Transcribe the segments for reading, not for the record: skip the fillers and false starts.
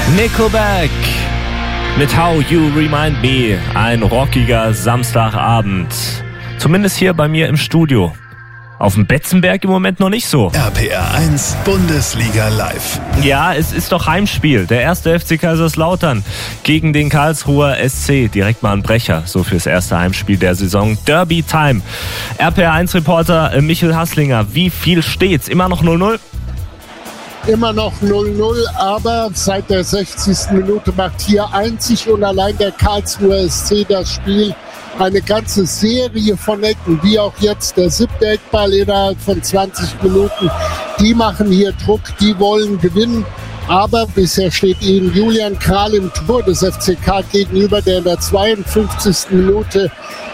Nickelback mit How You Remind Me. Ein rockiger Samstagabend. Zumindest hier bei mir im Studio. Auf dem Betzenberg im Moment noch nicht so. RPR 1 Bundesliga live. Ja, es ist doch Heimspiel. Der erste FC Kaiserslautern gegen den Karlsruher SC. Direkt mal ein Brecher, so fürs erste Heimspiel der Saison. Derby Time. RPR 1 Reporter Michel Hasslinger. Wie viel steht's? Immer noch 0-0? Immer noch 0-0, aber seit der 60. Minute macht hier einzig und allein der Karlsruher SC das Spiel. Eine ganze Serie von Ecken, wie auch jetzt der 7. Eckball innerhalb von 20 Minuten. Die machen hier Druck, die wollen gewinnen. Aber bisher steht ihnen Julian Kral im Tor des FCK gegenüber, der in der 52. Minute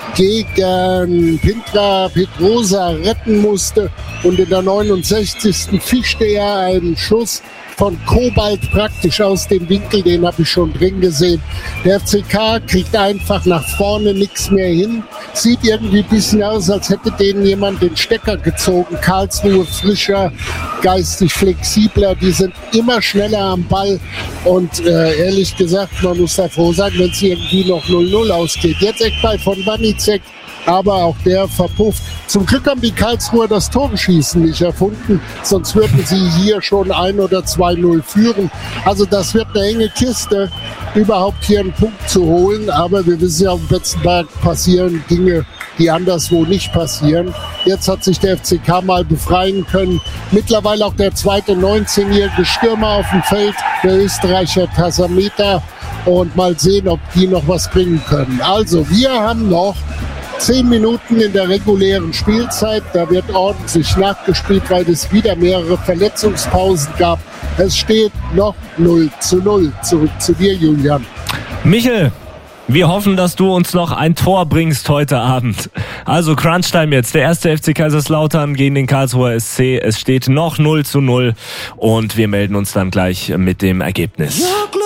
gegen Pintra Pedrosa retten musste. Und in der 69. fischte er einen Schuss von Kobalt praktisch aus dem Winkel, den habe ich schon drin gesehen. Der FCK kriegt einfach nach vorne nichts mehr hin. Sieht irgendwie ein bisschen aus, als hätte denen jemand den Stecker gezogen. Karlsruhe frischer, geistig flexibler, die sind immer schneller am Ball. Und ehrlich gesagt, man muss da froh sein, wenn es irgendwie noch 0-0 ausgeht. Jetzt Eckball von Wanizek, aber auch der verpufft. Zum Glück haben die Karlsruher das Toreschießen nicht erfunden, sonst würden sie hier schon 1 oder 2-0 führen. Also das wird eine enge Kiste, überhaupt hier einen Punkt zu holen. Aber wir wissen ja, auf dem Betzenberg passieren Dinge, die anderswo nicht passieren. Jetzt hat sich der FCK mal befreien können. Mittlerweile auch der zweite 19-jährige Stürmer auf dem Feld, der Österreicher Tasameta. Und mal sehen, ob die noch was bringen können. Also wir haben noch 10 Minuten in der regulären Spielzeit. Da wird ordentlich nachgespielt, weil es wieder mehrere Verletzungspausen gab. Es steht noch 0-0. Zurück zu dir, Julian. Michel, wir hoffen, dass du uns noch ein Tor bringst heute Abend. Also Crunchtime jetzt. Der erste FC Kaiserslautern gegen den Karlsruher SC. Es steht noch 0-0 und wir melden uns dann gleich mit dem Ergebnis.